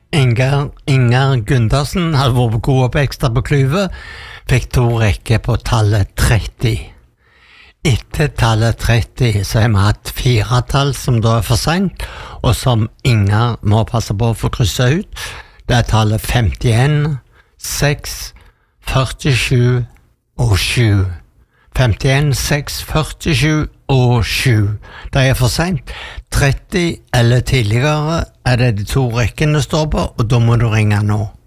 Inger Gundersen hadde vært god oppvekster på Klyve, fikk 2 rekker på tallet 30. Etter tallet 30 så har vi hatt 4 tall som da for sent, og som Inger må passe på å få krysset ut. Det tallet 51, 6, 47 og 7. 51, 6, 47 og 7. Det for sent. 30 eller tidligere det de 2 rekkene står på, og da må du ringe nå.